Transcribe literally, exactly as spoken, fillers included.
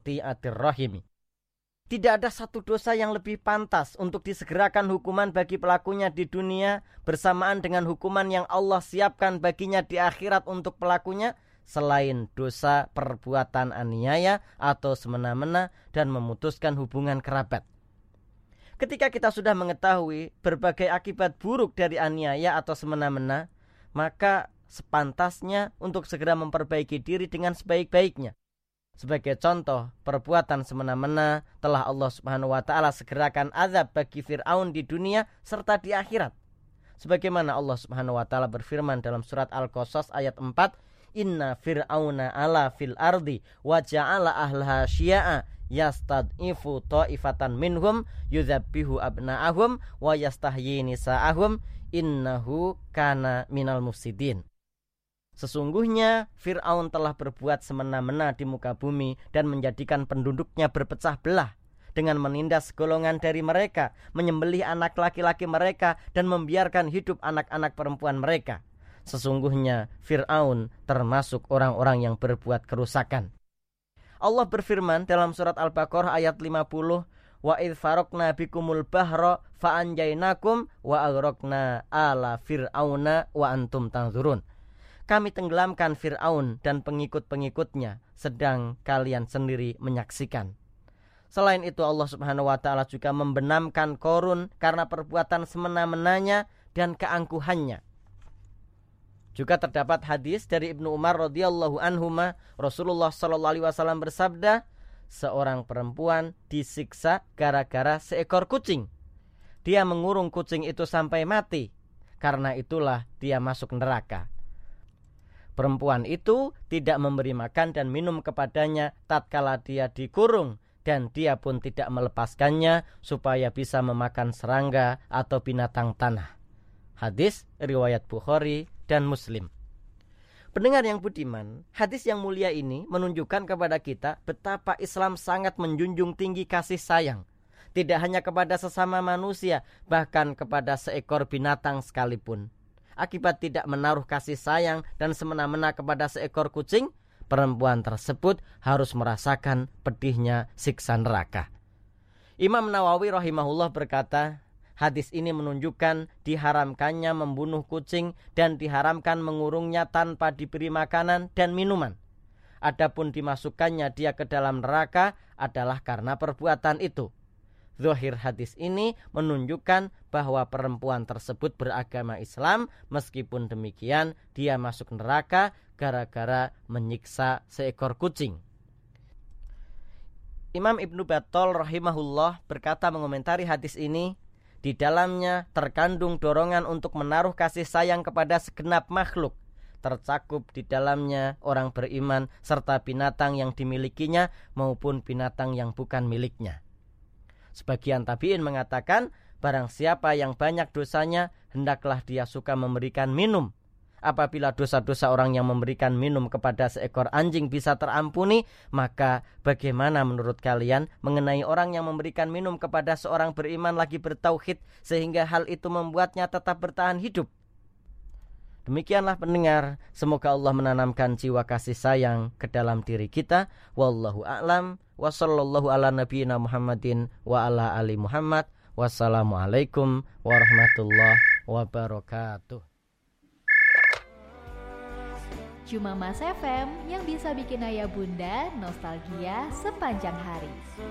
qati'atir rahimi. Tidak ada satu dosa yang lebih pantas untuk disegerakan hukuman bagi pelakunya di dunia bersamaan dengan hukuman yang Allah siapkan baginya di akhirat untuk pelakunya, selain dosa perbuatan aniaya atau semena-mena dan memutuskan hubungan kerabat. Ketika kita sudah mengetahui berbagai akibat buruk dari aniaya atau semena-mena, maka sepantasnya untuk segera memperbaiki diri dengan sebaik-baiknya. Sebagai contoh, perbuatan semena-mena telah Allah Subhanahu wa taala segerakan azab bagi Fir'aun di dunia serta di akhirat. Sebagaimana Allah Subhanahu wa taala berfirman dalam surat Al-Qasas ayat empat, "Inna fir'auna ala fil ardi wa ja'ala ahlaha syi'a yastad'ifu ta'ifatan minhum yudhabbihu abna'ahum wa yastahyi nisa'ahum innahu kana minal mufsidin." Sesungguhnya Fir'aun telah berbuat semena-mena di muka bumi dan menjadikan penduduknya berpecah belah dengan menindas golongan dari mereka, menyembelih anak laki-laki mereka dan membiarkan hidup anak-anak perempuan mereka. Sesungguhnya Fir'aun termasuk orang-orang yang berbuat kerusakan. Allah berfirman dalam surat Al-Baqarah ayat lima puluh, "Wa idh faraqna bikumul bahra fa anjaynakum wa aghraqna ala fir'auna wa antum tanzurun." Kami tenggelamkan Fir'aun dan pengikut-pengikutnya sedang kalian sendiri menyaksikan. Selain itu Allah Subhanahu wa taala juga membenamkan Qarun karena perbuatan semena-menanya dan keangkuhannya. Juga terdapat hadis dari Ibnu Umar radhiyallahu anhuma, Rasulullah sallallahu alaihi wasallam bersabda, seorang perempuan disiksa gara-gara seekor kucing. Dia mengurung kucing itu sampai mati. Karena itulah dia masuk neraka. Perempuan itu tidak memberi makan dan minum kepadanya tatkala dia dikurung, dan dia pun tidak melepaskannya supaya bisa memakan serangga atau binatang tanah. Hadis riwayat Bukhari dan Muslim. Pendengar yang budiman, hadis yang mulia ini menunjukkan kepada kita betapa Islam sangat menjunjung tinggi kasih sayang. Tidak hanya kepada sesama manusia, bahkan kepada seekor binatang sekalipun. Akibat tidak menaruh kasih sayang dan semena-mena kepada seekor kucing, perempuan tersebut harus merasakan pedihnya siksa neraka. Imam Nawawi rahimahullah berkata, hadis ini menunjukkan diharamkannya membunuh kucing dan diharamkan mengurungnya tanpa diberi makanan dan minuman. Adapun dimasukkannya dia ke dalam neraka adalah karena perbuatan itu. Zahir hadis ini menunjukkan bahwa perempuan tersebut beragama Islam, meskipun demikian dia masuk neraka gara-gara menyiksa seekor kucing. Imam Ibnu Battal rahimahullah berkata mengomentari hadis ini, di dalamnya terkandung dorongan untuk menaruh kasih sayang kepada segenap makhluk. Tercakup di dalamnya orang beriman serta binatang yang dimilikinya maupun binatang yang bukan miliknya. Sebagian tabi'in mengatakan, barang siapa yang banyak dosanya, hendaklah dia suka memberikan minum. Apabila dosa-dosa orang yang memberikan minum kepada seekor anjing bisa terampuni, maka bagaimana menurut kalian mengenai orang yang memberikan minum kepada seorang beriman lagi bertauhid, sehingga hal itu membuatnya tetap bertahan hidup? Demikianlah pendengar, semoga Allah menanamkan jiwa kasih sayang ke dalam diri kita. Wallahu a'lam, wa sallallahu ala nabiyyina Muhammadin wa ala ali Muhammad. Wassalamualaikum warahmatullahi wabarakatuh. Cuma Mas F M yang bisa bikin ayah bunda nostalgia sepanjang hari.